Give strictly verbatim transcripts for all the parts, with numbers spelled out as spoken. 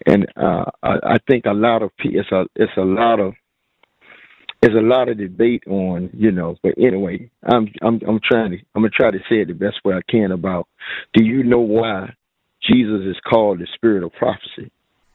And uh, I, I think a lot of people, it's a, it's a lot of, there's a lot of debate on, you know. But anyway, I'm, I'm, I'm trying to, I'm gonna try to say it the best way I can about. Do you know why Jesus is called the Spirit of prophecy?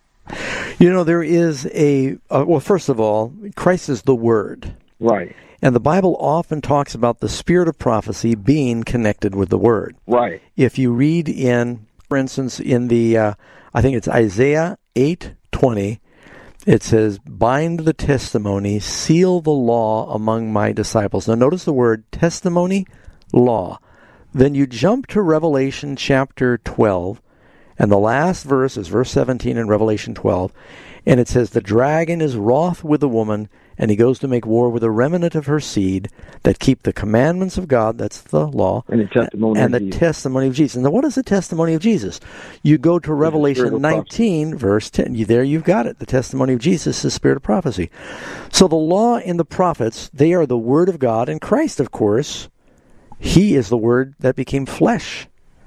You know, there is a, uh, well, first of all, Christ is the Word. Right. And the Bible often talks about the Spirit of prophecy being connected with the Word. Right. If you read in, for instance, in the, uh, I think it's Isaiah eight twenty, it says, bind the testimony, seal the law among my disciples. Now notice the word testimony, law. Then you jump to Revelation chapter twelve, and the last verse is verse seventeen in Revelation twelve, and it says, the dragon is wroth with the woman, and he goes to make war with a remnant of her seed that keep the commandments of God, that's the law, and the testimony, and of, the Jesus. testimony of Jesus. Now, what is the testimony of Jesus? You go to Revelation nineteen, verse ten. You, there you've got it. The testimony of Jesus is the Spirit of prophecy. So the law and the prophets, they are the Word of God, and Christ, of course, He is the Word that became flesh.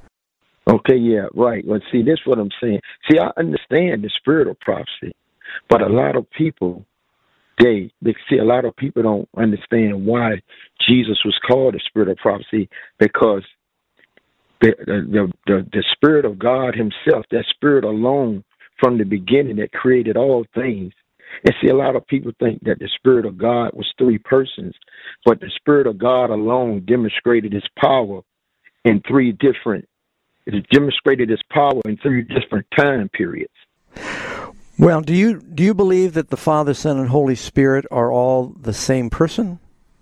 Okay, yeah, right. Well, see, this is what I'm saying. See, I understand the Spirit of prophecy, but a lot of people, They, they see a lot of people don't understand why Jesus was called the Spirit of prophecy, because the the, the the Spirit of God Himself, that Spirit alone from the beginning that created all things. And see, a lot of people think that the Spirit of God was three persons, but the Spirit of God alone demonstrated His power in three different. It demonstrated His power in three different time periods. Well, do you do you believe that the Father, Son, and Holy Spirit are all the same person?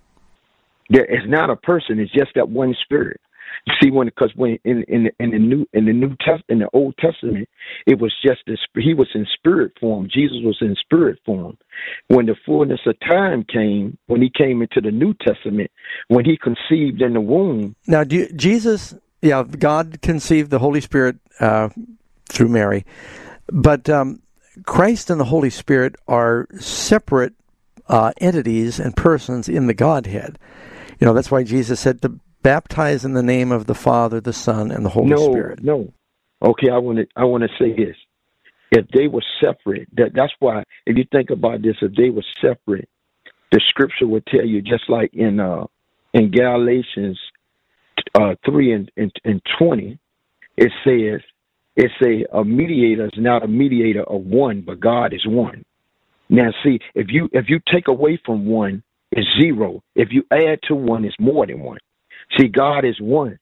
Yeah, it's not a person; it's just that one Spirit. You see, when because when in in in the new in the New Test in the Old Testament, it was just this. He was in spirit form. Jesus was in spirit form. When the fullness of time came, when He came into the New Testament, when He conceived in the womb. Now, do you, Jesus, yeah, God conceived the Holy Spirit uh, through Mary, but. Um, Christ and the Holy Spirit are separate uh, entities and persons in the Godhead. You know, that's why Jesus said to baptize in the name of the Father, the Son, and the Holy no, Spirit. No, okay, I want to I want to say this. If they were separate, that, that's why, if you think about this, if they were separate, the Scripture would tell you, just like in uh, in Galatians uh, three and, and, and twenty, it says, It say a mediator is not a mediator of one, but God is one. Now, see, if you if you take away from one, it's zero. If you add to one, it's more than one. See, God is one.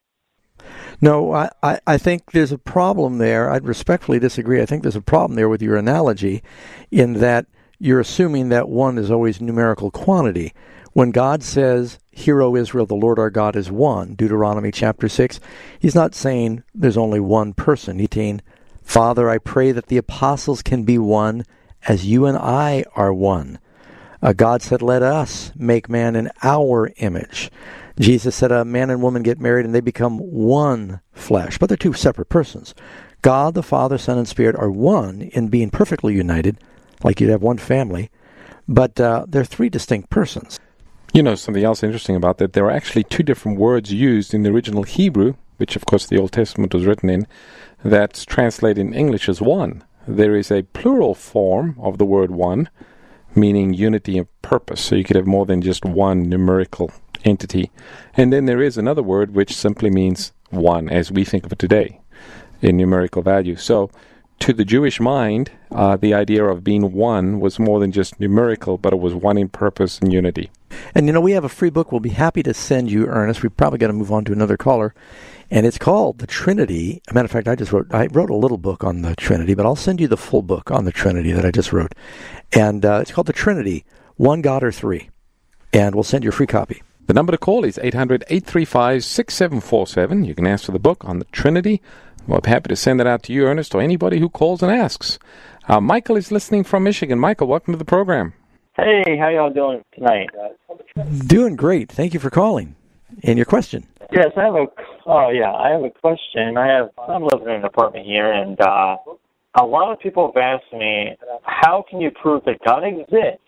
No, I, I, I think there's a problem there. I'd respectfully disagree. I think there's a problem there with your analogy, in that you're assuming that one is always numerical quantity. When God says, "Hear, O Israel, the Lord our God is one," Deuteronomy chapter six, He's not saying there's only one person. He's saying, Father, I pray that the apostles can be one as you and I are one. Uh, God said, let us make man in our image. Jesus said a man and woman get married and they become one flesh, but they're two separate persons. God, the Father, Son, and Spirit are one in being perfectly united, like you'd have one family, but uh, they're three distinct persons. You know, something else interesting about that, there are actually two different words used in the original Hebrew, which of course the Old Testament was written in, that's translated in English as one. There is a plural form of the word one, meaning unity of purpose, so you could have more than just one numerical entity. And then there is another word which simply means one, as we think of it today, in numerical value. So to the Jewish mind, uh, the idea of being one was more than just numerical, but it was one in purpose and unity. And, you know, we have a free book we'll be happy to send you, Ernest. We've probably got to move on to another caller. And it's called The Trinity. As a matter of fact, I just wrote, I wrote a little book on the Trinity, but I'll send you the full book on the Trinity that I just wrote. And uh, it's called The Trinity, One God or Three. And we'll send you a free copy. The number to call is eight hundred, eight three five, six seven four seven. You can ask for the book on the Trinity. Well, I'm happy to send that out to you, Ernest, or anybody who calls and asks. Uh, Michael is listening from Michigan. Michael, welcome to the program. Hey, how y'all doing tonight? Doing great. Thank you for calling. And your question? Yes, I have a. Oh, yeah, I have a question. I have. I'm living in an apartment here, and uh, a lot of people have asked me, how can you prove that God exists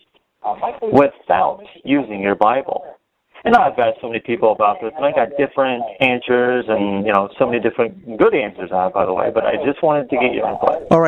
without using your Bible? And I've asked so many people about this, and I got different answers, and you know, so many different good answers on it, by the way. But I just wanted to get your input. All right.